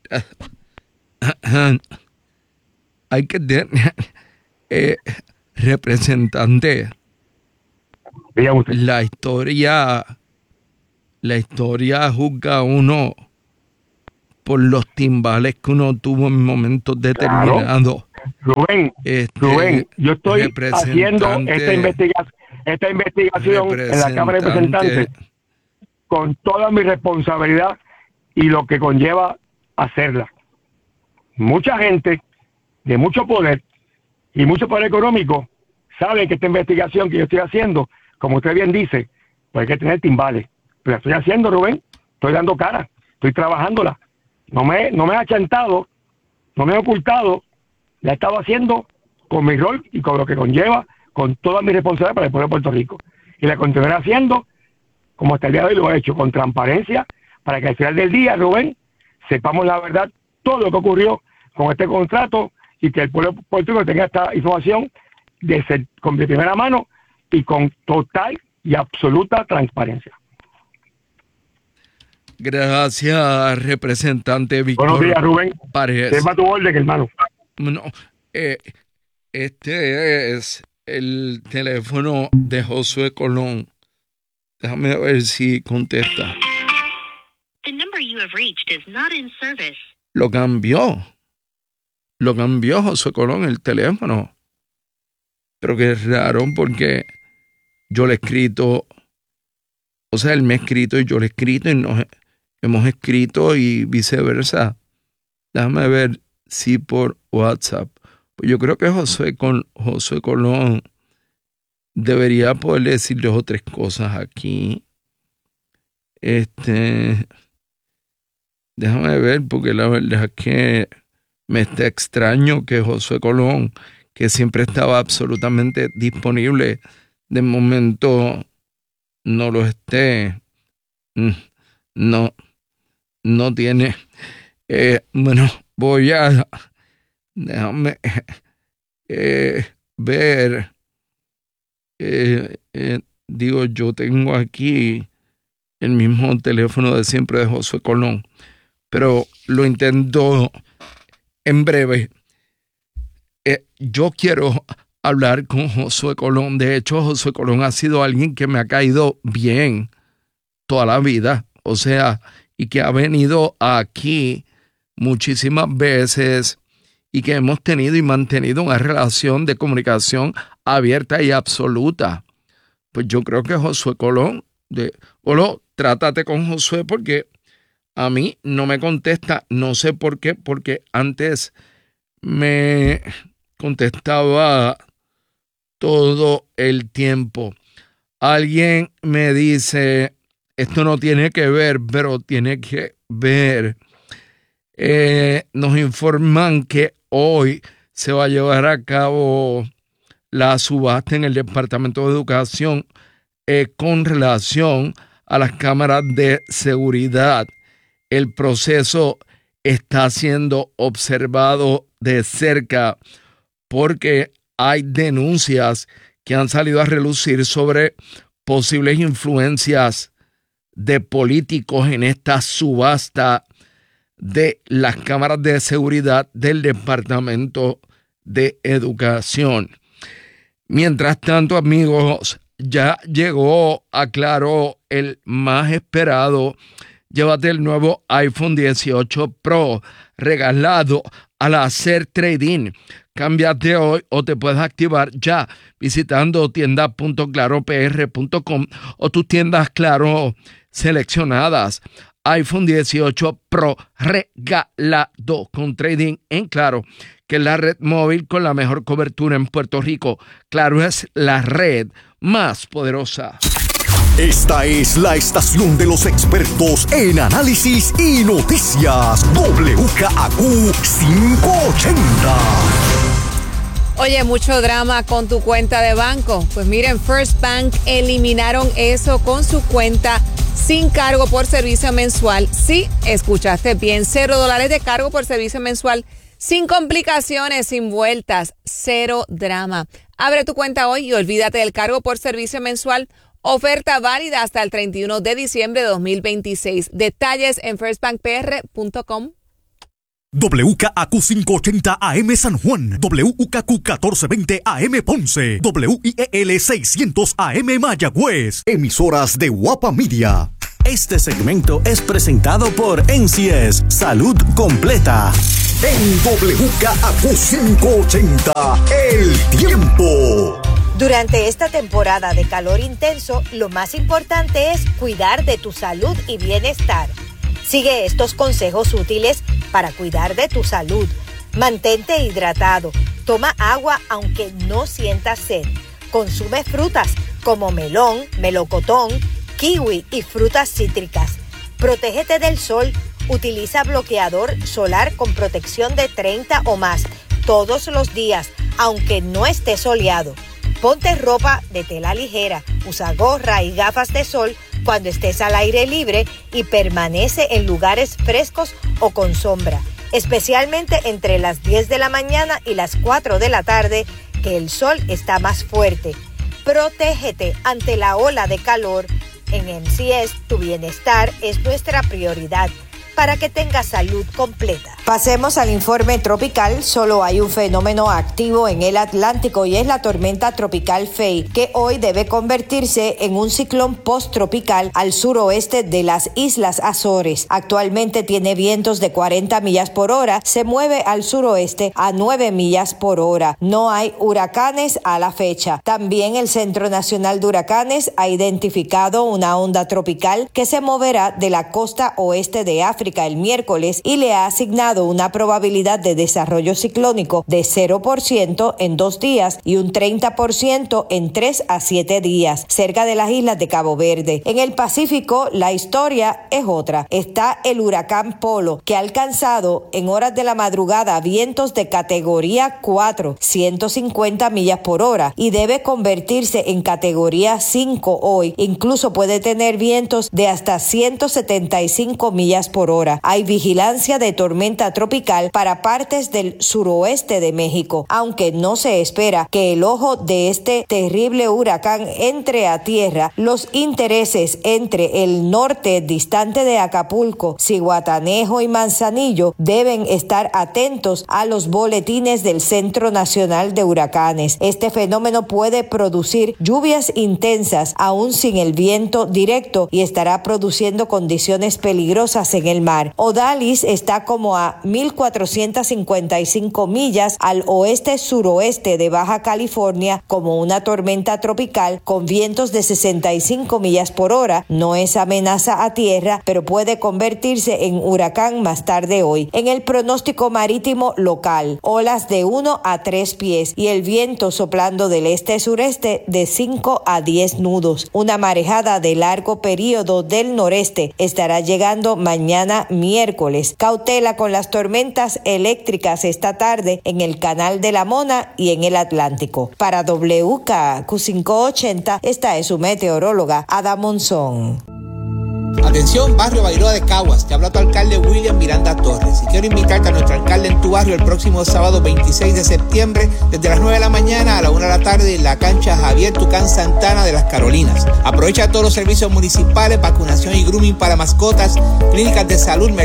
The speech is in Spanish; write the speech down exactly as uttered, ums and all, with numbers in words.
hay que tener eh, representante. La historia, la historia juzga a uno por los timbales que uno tuvo en momentos determinados. Claro. Rubén, este, Rubén, yo estoy haciendo esta investigación, esta investigación en la Cámara de Representantes con toda mi responsabilidad y lo que conlleva hacerla. Mucha gente de mucho poder y mucho poder económico sabe que esta investigación que yo estoy haciendo, como usted bien dice, pues hay que tener timbales. Pero la estoy haciendo, Rubén, estoy dando cara, estoy trabajándola. No me, no me he achantado, no me he ocultado, la he estado haciendo con mi rol y con lo que conlleva, con toda mi responsabilidad para el pueblo de Puerto Rico. Y la continuaré haciendo, como hasta el día de hoy lo he hecho, con transparencia, para que al final del día, Rubén, sepamos la verdad, todo lo que ocurrió con este contrato y que el pueblo de Puerto Rico tenga esta información de, ser, con de primera mano y con total y absoluta transparencia. Gracias, representante Víctor. Buenos días, Rubén. Paredes. Sepa tu orden, hermano. No, eh, este es el teléfono de Josué Colón. Déjame ver si contesta. The number you have reached is not in service. Lo cambió. Lo cambió Josué Colón el teléfono. Pero que es raro porque yo le he escrito, o sea, él me ha escrito y yo le he escrito y nos hemos escrito y viceversa. Déjame ver si por WhatsApp. Pues yo creo que Josué, con Josué Colón debería poder decir dos o tres cosas aquí. Este, déjame ver, porque la verdad es que me está extraño que Josué Colón, que siempre estaba absolutamente disponible, de momento no lo esté. No, no tiene. Eh, bueno, voy a déjame eh, ver. Eh, eh, digo, yo tengo aquí el mismo teléfono de siempre de Josué Colón, pero lo intento en breve. Eh, yo quiero hablar con Josué Colón. De hecho, Josué Colón ha sido alguien que me ha caído bien toda la vida, o sea, y que ha venido aquí muchísimas veces y que hemos tenido y mantenido una relación de comunicación abierta y absoluta. Pues yo creo que Josué Colón, de, Olo, trátate con Josué porque a mí no me contesta, no sé por qué, porque antes me contestaba todo el tiempo. Alguien me dice, esto no tiene que ver, pero tiene que ver. Eh, nos informan que hoy se va a llevar a cabo la subasta en el Departamento de Educación eh, con relación a las cámaras de seguridad. El proceso está siendo observado de cerca porque hay denuncias que han salido a relucir sobre posibles influencias de políticos en esta subasta de las cámaras de seguridad del Departamento de Educación. Mientras tanto, amigos, ya llegó a Claro el más esperado. Llévate el nuevo iPhone dieciocho Pro regalado al hacer trading. Cámbiate hoy o te puedes activar ya visitando tienda punto claro p r punto com o tus tiendas Claro seleccionadas. iPhone dieciocho Pro regalado con trading en Claro, que es la red móvil con la mejor cobertura en Puerto Rico. Claro es la red más poderosa. Esta es la estación de los expertos en análisis y noticias. W K A Q quinientos ochenta. Oye, mucho drama con tu cuenta de banco. Pues miren, First Bank eliminaron eso con su cuenta sin cargo por servicio mensual. Sí, escuchaste bien, cero dólares de cargo por servicio mensual, sin complicaciones, sin vueltas, cero drama. Abre tu cuenta hoy y olvídate del cargo por servicio mensual. Oferta válida hasta el treinta y uno de diciembre de dos mil veintiséis. Detalles en first bank p r punto com. W K A Q quinientos ochenta A M San Juan, W K Q catorce veinte A M Ponce, W I E L seiscientos A M Mayagüez. Emisoras de Guapa Media. Este segmento es presentado por N C S Salud Completa. En W K A Q quinientos ochenta, el tiempo. Durante esta temporada de calor intenso, lo más importante es cuidar de tu salud y bienestar. Sigue estos consejos útiles para cuidar de tu salud. Mantente hidratado. Toma agua aunque no sientas sed. Consume frutas como melón, melocotón, kiwi y frutas cítricas. Protégete del sol. Utiliza bloqueador solar con protección de treinta o más todos los días, aunque no esté soleado. Ponte ropa de tela ligera. Usa gorra y gafas de sol cuando estés al aire libre y permanece en lugares frescos o con sombra, especialmente entre las diez de la mañana y las cuatro de la tarde, que el sol está más fuerte. Protégete ante la ola de calor. En M C S, tu bienestar es nuestra prioridad para que tengas salud completa. Pasemos al informe tropical. Solo hay un fenómeno activo en el Atlántico y es la tormenta tropical Faye, que hoy debe convertirse en un ciclón posttropical al suroeste de las Islas Azores. Actualmente tiene vientos de cuarenta millas por hora, se mueve al suroeste a nueve millas por hora. No hay huracanes a la fecha. También el Centro Nacional de Huracanes ha identificado una onda tropical que se moverá de la costa oeste de África el miércoles y le ha asignado una probabilidad de desarrollo ciclónico de cero por ciento en dos días y un treinta por ciento en tres a siete días, cerca de las islas de Cabo Verde. En el Pacífico, la historia es otra. Está el huracán Polo, que ha alcanzado en horas de la madrugada vientos de categoría cuatro, ciento cincuenta millas por hora, y debe convertirse en categoría cinco hoy. Incluso puede tener vientos de hasta ciento setenta y cinco millas por hora. Hay vigilancia de tormenta tropical para partes del suroeste de México, aunque no se espera que el ojo de este terrible huracán entre a tierra. Los intereses entre el norte distante de Acapulco, Zihuatanejo y Manzanillo deben estar atentos a los boletines del Centro Nacional de Huracanes. Este fenómeno puede producir lluvias intensas aún sin el viento directo y estará produciendo condiciones peligrosas en el mar. Odalis está como a mil cuatrocientas cincuenta y cinco millas al oeste-suroeste de Baja California como una tormenta tropical con vientos de sesenta y cinco millas por hora. No es amenaza a tierra, pero puede convertirse en huracán más tarde hoy. En el pronóstico marítimo local, olas de uno a tres pies y el viento soplando del este-sureste de cinco a diez nudos. Una marejada de largo periodo del noreste estará llegando mañana miércoles. Cautela con las tormentas eléctricas esta tarde en el Canal de la Mona y en el Atlántico. Para W K Q quinientos ochenta, esta es su meteoróloga Ada Monzón. Atención, barrio Bairoa de Caguas, te habla tu alcalde William Miranda Torres y quiero invitarte a nuestro alcalde en tu barrio el próximo sábado veintiséis de septiembre desde las nueve de la mañana a la una de la tarde en la cancha Javier Tucán Santana de las Carolinas. Aprovecha todos los servicios municipales, vacunación y grooming para mascotas, clínicas de salud,